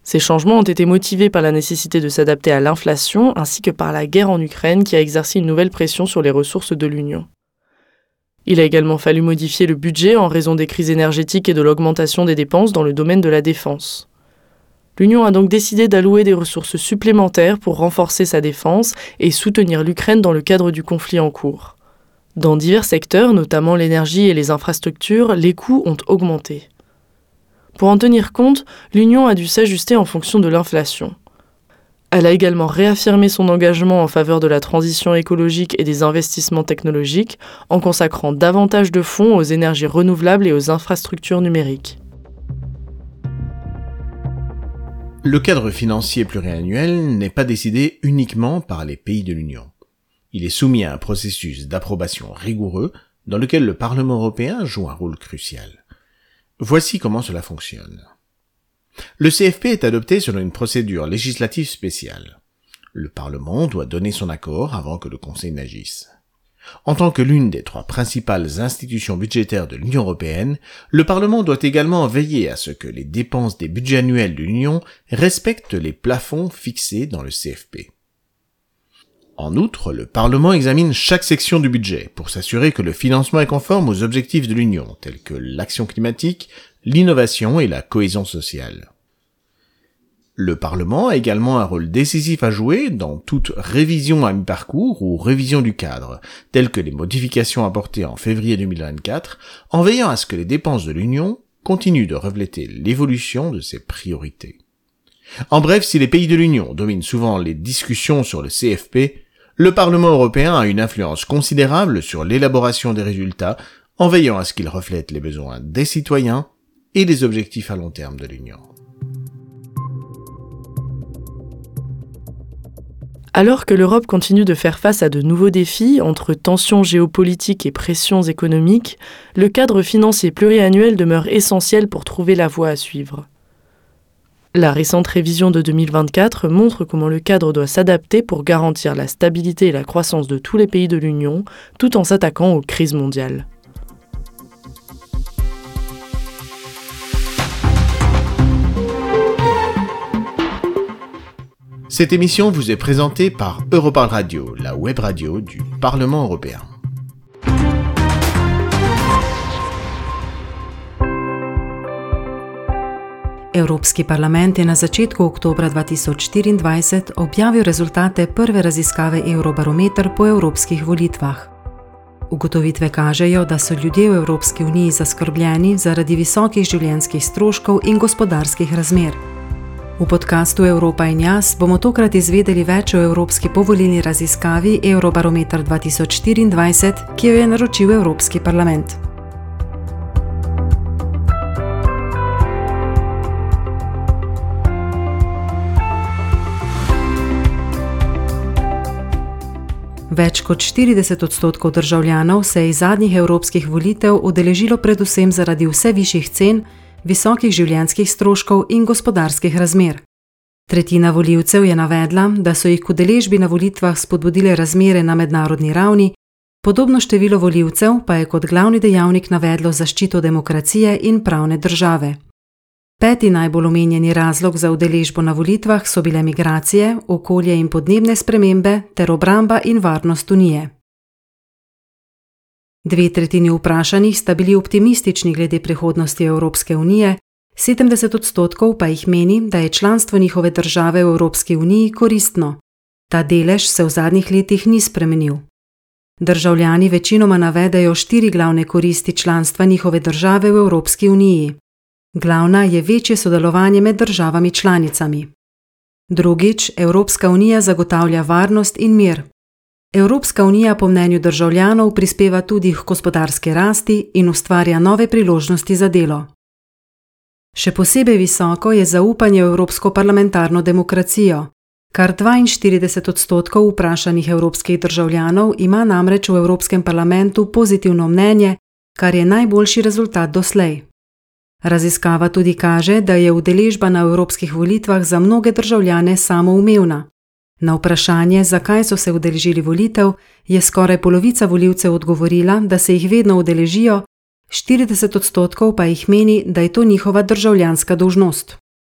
Ces changements ont été motivés par la nécessité de s'adapter à l'inflation ainsi que par la guerre en Ukraine qui a exercé une nouvelle pression sur les ressources de l'Union. Il a également fallu modifier le budget en raison des crises énergétiques et de l'augmentation des dépenses dans le domaine de la défense. L'Union a donc décidé d'allouer des ressources supplémentaires pour renforcer sa défense et soutenir l'Ukraine dans le cadre du conflit en cours. Dans divers secteurs, notamment l'énergie et les infrastructures, les coûts ont augmenté. Pour en tenir compte, l'Union a dû s'ajuster en fonction de l'inflation. Elle a également réaffirmé son engagement en faveur de la transition écologique et des investissements technologiques en consacrant davantage de fonds aux énergies renouvelables et aux infrastructures numériques. Le cadre financier pluriannuel n'est pas décidé uniquement par les pays de l'Union. Il est soumis à un processus d'approbation rigoureux dans lequel le Parlement européen joue un rôle crucial. Voici comment cela fonctionne. Le CFP est adopté selon une procédure législative spéciale. Le Parlement doit donner son accord avant que le Conseil n'agisse. En tant que l'une des 3 principales institutions budgétaires de l'Union européenne, le Parlement doit également veiller à ce que les dépenses des budgets annuels de l'Union respectent les plafonds fixés dans le CFP. En outre, le Parlement examine chaque section du budget pour s'assurer que le financement est conforme aux objectifs de l'Union, tels que l'action climatique, l'innovation et la cohésion sociale. Le Parlement a également un rôle décisif à jouer dans toute révision à mi-parcours ou révision du cadre, telles que les modifications apportées en février 2024, en veillant à ce que les dépenses de l'Union continuent de refléter l'évolution de ses priorités. En bref, si les pays de l'Union dominent souvent les discussions sur le CFP, le Parlement européen a une influence considérable sur l'élaboration des résultats en veillant à ce qu'ils reflètent les besoins des citoyens et les objectifs à long terme de l'Union. Alors que l'Europe continue de faire face à de nouveaux défis entre tensions géopolitiques et pressions économiques, le cadre financier pluriannuel demeure essentiel pour trouver la voie à suivre. La récente révision de 2024 montre comment le cadre doit s'adapter pour garantir la stabilité et la croissance de tous les pays de l'Union, tout en s'attaquant aux crises mondiales. Cette émission vous est présentée par Europarl Radio, la web radio du Parlement européen. Evropski parlament je na začetku oktobra 2024 objavil rezultate prve raziskave Eurobarometer po evropskih volitvah. Ugotovitve kažejo, da so ljudje v Evropski uniji zaskrbljeni zaradi visokih življenjskih stroškov in gospodarskih razmer. V podcastu Evropa in jaz bomo tokrat izvedeli več o evropski povolilni raziskavi Eurobarometer 2024, ki jo je naročil Evropski parlament. Več kot 40% državljanov se je iz zadnjih evropskih volitev udeležilo predvsem zaradi vse višjih cen, visokih življenjskih stroškov in gospodarskih razmer. Tretjina volivcev je navedla, da so jih k udeležbi na volitvah spodbudile razmere na mednarodni ravni, podobno število volivcev pa je kot glavni dejavnik navedlo zaščito demokracije in pravne države. 5. najbolj omenjeni razlog za udeležbo na volitvah so bile migracije, okolje in podnebne spremembe ter obramba in varnost Unije. 2/3 vprašanih sta bili optimistični glede prihodnosti Evropske unije, 70% pa jih meni, da je članstvo njihove države v Evropski uniji koristno. Ta delež se v zadnjih letih ni spremenil. Državljani večinoma navedejo 4 glavne koristi članstva njihove države v Evropski uniji. Glavna je večje sodelovanje med državami članicami. Drugič, Evropska unija zagotavlja varnost in mir. Evropska unija po mnenju državljanov prispeva tudi k gospodarski rasti in ustvarja nove priložnosti za delo. Še posebej visoko je zaupanje v evropsko parlamentarno demokracijo. Kar 42% vprašanih evropskih državljanov ima namreč v Evropskem parlamentu pozitivno mnenje, kar je najboljši rezultat doslej. Raziskava tudi kaže, da je udeležba na evropskih volitvah za mnoge državljane samoumevna. Na vprašanje, zakaj so se udeležili volitev, je skoraj polovica volivcev odgovorila, da se jih vedno udeležijo, 40% pa jih meni, da je to njihova državljanska dolžnost.